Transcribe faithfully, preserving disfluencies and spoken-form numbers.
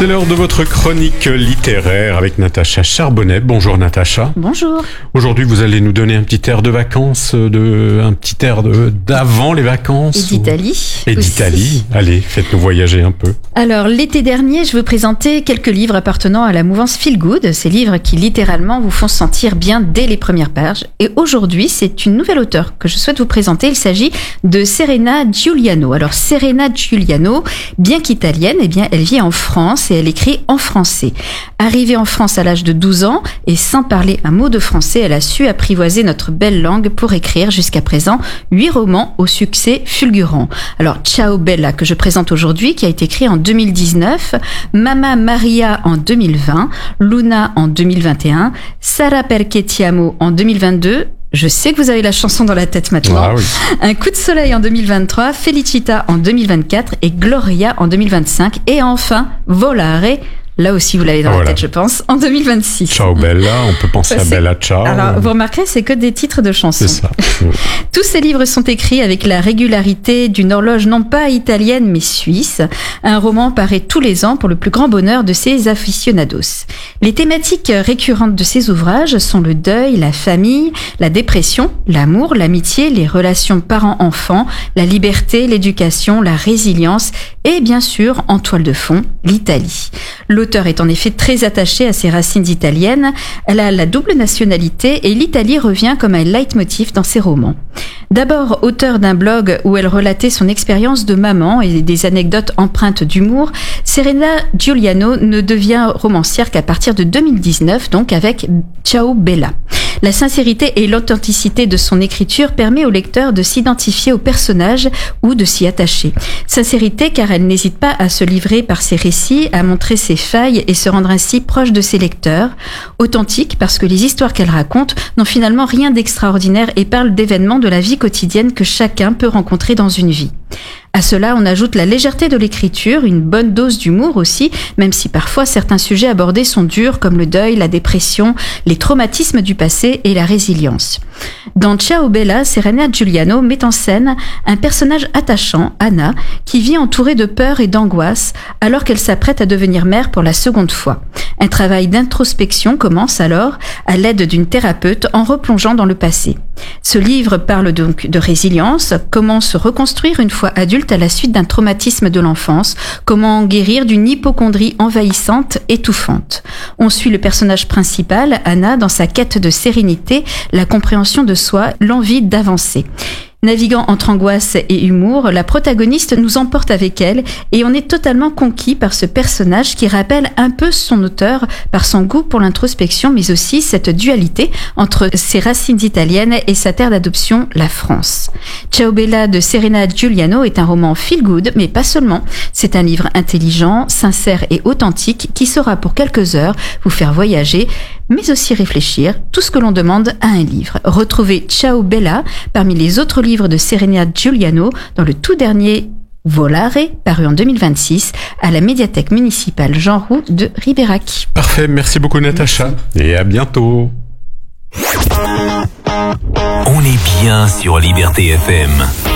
C'est l'heure de votre chronique littéraire avec Natacha Charbonnet. Bonjour Natacha. Bonjour. Aujourd'hui, vous allez nous donner un petit air de vacances, de, un petit air de, d'avant les vacances. Et d'Italie. Et aussi. d'Italie. Allez, faites-nous voyager un peu. Alors, l'été dernier, je vous présentais quelques livres appartenant à la mouvance Feel Good. Ces livres qui, littéralement, vous font sentir bien dès les premières pages. Et aujourd'hui, c'est une nouvelle auteure que je souhaite vous présenter. Il s'agit de Serena Giuliano. Alors, Serena Giuliano, bien qu'italienne, eh bien, elle vit en France et elle écrit en français. Arrivée en France à l'âge de douze ans et sans parler un mot de français, elle a su apprivoiser notre belle langue pour écrire jusqu'à présent huit romans au succès fulgurant. Alors, Ciao Bella, que je présente aujourd'hui, qui a été écrit en deux mille dix-neuf, Mamma Maria en deux mille vingt, Luna en deux mille vingt et un, Sara Perché Ti Amo en deux mille vingt-deux, je sais que vous avez la chanson dans la tête maintenant. Ah oui. Un coup de soleil en deux mille vingt-trois, Felicita en deux mille vingt-quatre et Gloria en deux mille vingt-cinq. Et enfin, Volare, là aussi vous l'avez dans Voilà. la tête je pense, en deux mille vingt-six. Ciao Bella, on peut penser Ça, à c'est- Bella Ciao. Alors, vous remarquerez, c'est que des titres de chansons. C'est ça. Tous ces livres sont écrits avec la régularité d'une horloge non pas italienne mais suisse. Un roman paraît tous les ans pour le plus grand bonheur de ses aficionados. Les thématiques récurrentes de ces ouvrages sont le deuil, la famille, la dépression, l'amour, l'amitié, les relations parents-enfants, la liberté, l'éducation, la résilience et bien sûr, en toile de fond, l'Italie. L'auteur est en effet très attaché à ses racines italiennes. Elle a la double nationalité et l'Italie revient comme un leitmotiv dans ses romans. D'abord auteur d'un blog où elle relatait son expérience de maman et des anecdotes empreintes d'humour, Serena Giuliano ne devient romancière qu'à partir de deux mille dix-neuf, donc avec Ciao Bella. La sincérité et l'authenticité de son écriture permet au lecteur de s'identifier au personnage ou de s'y attacher. Sincérité car elle n'hésite pas à se livrer par ses récits, à montrer ses failles et se rendre ainsi proche de ses lecteurs. Authentique parce que les histoires qu'elle raconte n'ont finalement rien d'extraordinaire et parlent d'événements de la vie quotidienne que chacun peut rencontrer dans une vie. À cela, on ajoute la légèreté de l'écriture, une bonne dose d'humour aussi, même si parfois certains sujets abordés sont durs comme le deuil, la dépression, les traumatismes du passé et la résilience. Dans Ciao Bella, Serena Giuliano met en scène un personnage attachant, Anna, qui vit entourée de peur et d'angoisse alors qu'elle s'apprête à devenir mère pour la seconde fois. Un travail d'introspection commence alors à l'aide d'une thérapeute en replongeant dans le passé. Ce livre parle donc de résilience, comment se reconstruire une fois adulte à la suite d'un traumatisme de l'enfance, comment guérir d'une hypocondrie envahissante, étouffante. On suit le personnage principal, Anna, dans sa quête de sérénité, la compréhension de soi, l'envie d'avancer. Naviguant entre angoisse et humour, la protagoniste nous emporte avec elle et on est totalement conquis par ce personnage qui rappelle un peu son auteur par son goût pour l'introspection mais aussi cette dualité entre ses racines italiennes et sa terre d'adoption, la France. Ciao Bella de Serena Giuliano est un roman feel good mais pas seulement. C'est un livre intelligent, sincère et authentique qui saura pour quelques heures vous faire voyager mais aussi réfléchir, tout ce que l'on demande à un livre. Retrouvez Ciao Bella parmi les autres livres de Serena Giuliano dans le tout dernier Volare, paru en deux mille vingt-six, à la médiathèque municipale Jean Roux de Ribérac. Parfait, merci beaucoup Natacha. Et à bientôt. On est bien sur Liberté F M.